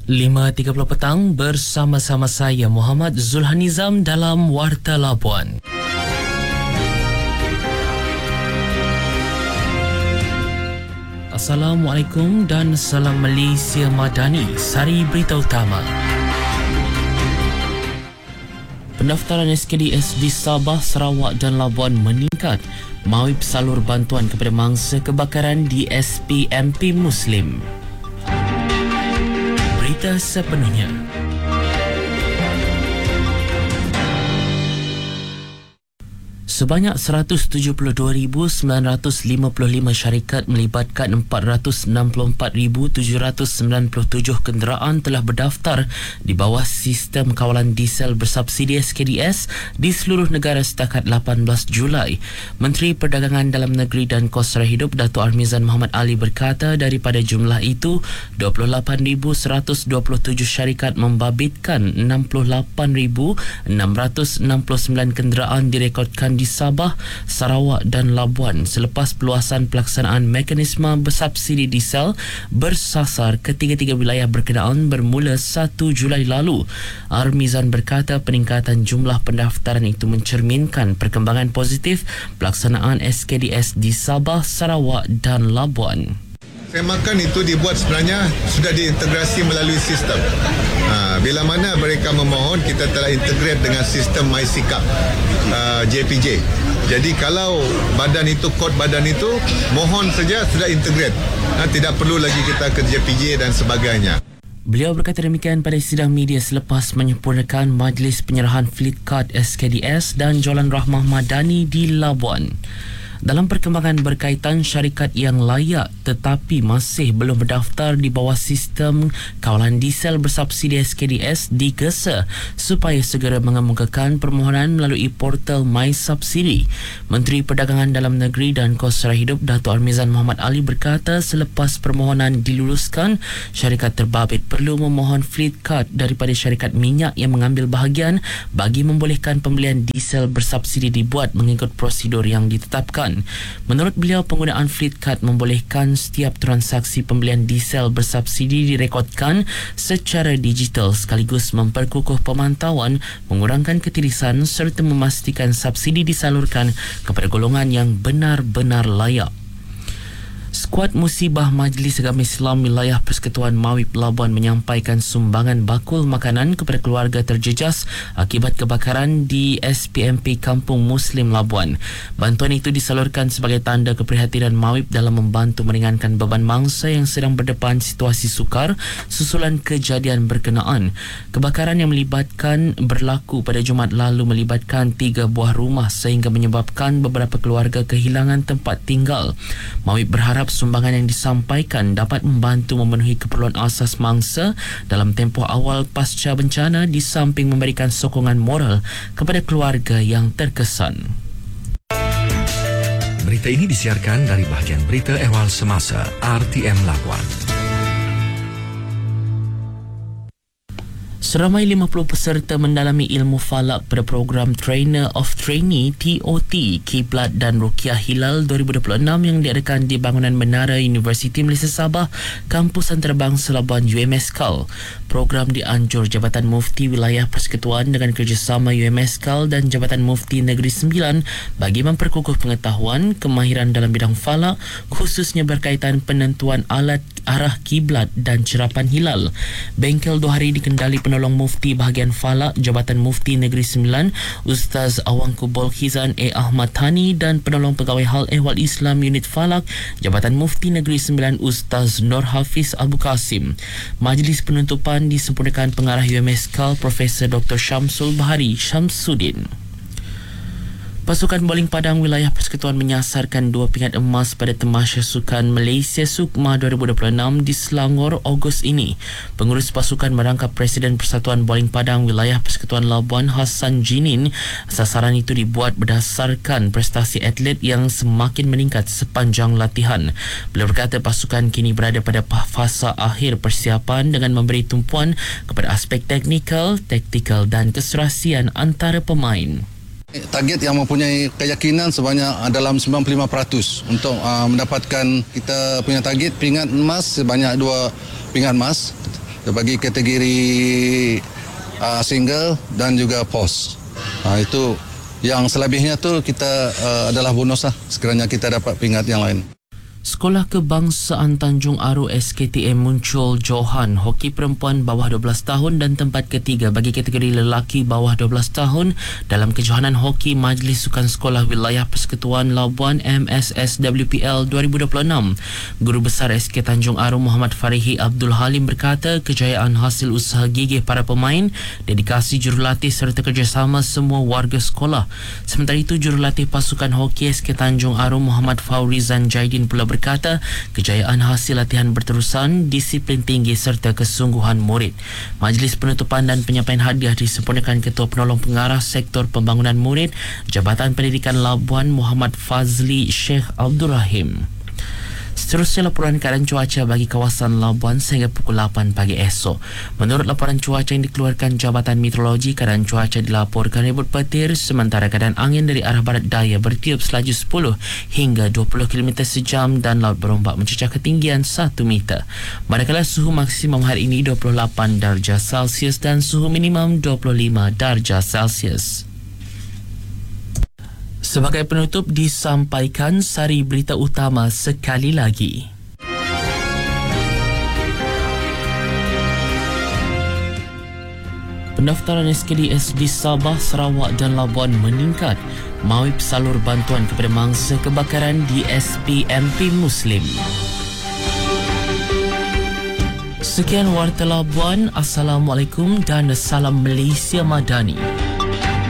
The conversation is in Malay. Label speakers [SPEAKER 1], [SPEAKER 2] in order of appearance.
[SPEAKER 1] 5.30 petang bersama-sama saya Muhammad Zulhanizam dalam Warta Labuan. Assalamualaikum dan salam Malaysia Madani. Sari berita utama. Pendaftaran SKDS di Sabah, Sarawak dan Labuan meningkat. Mawib salur bantuan kepada mangsa kebakaran di SPMP Muslim. Berita sepenuhnya. Sebanyak 172,955 syarikat melibatkan 464,797 kenderaan telah berdaftar di bawah sistem kawalan diesel bersubsidi SKDS di seluruh negara setakat 18 Julai. Menteri Perdagangan Dalam Negeri dan Kos Sara Hidup Datuk Armizan Muhammad Ali berkata daripada jumlah itu 28,127 syarikat membabitkan 68,669 kenderaan direkodkan di Sabah, Sarawak dan Labuan selepas peluasan pelaksanaan mekanisme bersubsidi diesel bersasar ketiga-tiga wilayah berkenaan bermula 1 Julai lalu. Armizan berkata peningkatan jumlah pendaftaran itu mencerminkan perkembangan positif pelaksanaan SKDS di Sabah, Sarawak dan Labuan.
[SPEAKER 2] Semakan itu dibuat sebenarnya sudah diintegrasi melalui sistem. Bila mana mereka memohon, kita telah integrate dengan sistem MySikap JPJ. Jadi kalau badan itu, kod badan itu, mohon saja sudah integrate. Tidak perlu lagi kita ke JPJ dan sebagainya.
[SPEAKER 1] Beliau berkata demikian pada sidang media selepas menyempurnakan majlis penyerahan fleet card SKDS dan Jualan Rahmah Madani di Labuan. Dalam perkembangan berkaitan syarikat yang layak tetapi masih belum berdaftar di bawah sistem kawalan diesel bersubsidi SKDS digesa supaya segera mengemukakan permohonan melalui portal MySubsidi. Menteri Perdagangan Dalam Negeri dan Kos Sara Hidup Datuk Armizan Muhammad Ali berkata selepas permohonan diluluskan, syarikat terbabit perlu memohon fleet card daripada syarikat minyak yang mengambil bahagian bagi membolehkan pembelian diesel bersubsidi dibuat mengikut prosedur yang ditetapkan. Menurut beliau, penggunaan fleet card membolehkan setiap transaksi pembelian diesel bersubsidi direkodkan secara digital sekaligus memperkukuh pemantauan, mengurangkan ketirisan serta memastikan subsidi disalurkan kepada golongan yang benar-benar layak. Skuad Musibah Majlis Agama Islam Wilayah Persekutuan Mawib Labuan menyampaikan sumbangan bakul makanan kepada keluarga terjejas akibat kebakaran di SPMP Kampung Muslim Labuan. Bantuan itu disalurkan sebagai tanda keprihatinan Mawib dalam membantu meringankan beban mangsa yang sedang berdepan situasi sukar susulan kejadian berkenaan. Kebakaran yang berlaku pada Jumaat lalu melibatkan 3 buah rumah sehingga menyebabkan beberapa keluarga kehilangan tempat tinggal. Mawib berharap sumbangan yang disampaikan dapat membantu memenuhi keperluan asas mangsa dalam tempoh awal pasca bencana di samping memberikan sokongan moral kepada keluarga yang terkesan.
[SPEAKER 3] Berita ini disiarkan dari bahagian berita ehwal semasa RTM Labuan.
[SPEAKER 1] Seramai 50 peserta mendalami ilmu falak pada program Trainer of Trainee TOT Kiblat dan Ruqyah Hilal 2026 yang diadakan di bangunan Menara Universiti Malaysia Sabah, Kampus Antarabangsa Labuan UMSKAL. Program dianjur Jabatan Mufti Wilayah Persekutuan dengan kerjasama UMSKAL dan Jabatan Mufti Negeri Sembilan bagi memperkukuh pengetahuan, kemahiran dalam bidang falak khususnya berkaitan penentuan alat arah kiblat dan cerapan hilal. Bengkel 2 hari dikendali penolong mufti bahagian falak Jabatan Mufti Negeri Sembilan Ustaz Awangku Bolkhizan Ahmad Thani dan penolong pegawai hal ehwal Islam unit falak Jabatan Mufti Negeri Sembilan Ustaz Nur Hafiz Abu Qasim. Majlis penutupan disempurnakan pengarah UMSKAL Profesor Dr. Syamsul Bahari Syamsuddin. Pasukan Bowling Padang Wilayah Persekutuan menyasarkan 2 pingat emas pada Tamasya Sukan Malaysia Sukma 2026 di Selangor Ogos ini. Pengurus pasukan merangkap Presiden Persatuan Bowling Padang Wilayah Persekutuan Labuan Hassan Jinin. Sasaran itu dibuat berdasarkan prestasi atlet yang semakin meningkat sepanjang latihan. Beliau berkata pasukan kini berada pada fasa akhir persiapan dengan memberi tumpuan kepada aspek teknikal, taktikal dan keserasian antara pemain.
[SPEAKER 4] Target yang mempunyai keyakinan sebanyak dalam 95% untuk mendapatkan kita punya target pingat emas sebanyak 2 pingat emas. bagi kategori single dan juga pos. Itu yang selebihnya tu kita adalah bonus lah sekiranya kita dapat peringkat yang lain.
[SPEAKER 1] Sekolah Kebangsaan Tanjung Aru SKTM muncul Johan hoki perempuan bawah 12 tahun dan tempat ketiga bagi kategori lelaki bawah 12 tahun dalam kejohanan hoki Majlis Sukan Sekolah Wilayah Persekutuan Labuan MSSWPL 2026. Guru Besar SK Tanjung Aru Muhammad Farihi Abdul Halim berkata kejayaan hasil usaha gigih para pemain, dedikasi jurulatih serta kerjasama semua warga sekolah. Sementara itu, jurulatih pasukan hoki SK Tanjung Aru Muhammad Faurizan Jaidin pula berkata kejayaan hasil latihan berterusan, disiplin tinggi serta kesungguhan murid. Majlis penutupan dan penyampaian hadiah disempurnakan Ketua Penolong Pengarah Sektor Pembangunan Murid Jabatan Pendidikan Labuan Muhammad Fazli Sheikh Abdul Rahim. Seterusnya laporan keadaan cuaca bagi kawasan Labuan sehingga pukul 8 pagi esok. Menurut laporan cuaca yang dikeluarkan Jabatan Meteorologi, keadaan cuaca dilaporkan ribut petir sementara keadaan angin dari arah barat daya bertiup selaju 10 hingga 20 km sejam dan laut berombak mencecah ketinggian 1 meter. Manakala suhu maksimum hari ini 28 darjah Celsius dan suhu minimum 25 darjah Celsius. Sebagai penutup disampaikan sari berita utama sekali lagi. Pendaftaran SKDS di Sabah, Sarawak dan Labuan meningkat mahu salur bantuan kepada mangsa kebakaran di SPMP Muslim. Sekian Warta Labuan. Assalamualaikum dan salam Malaysia Madani.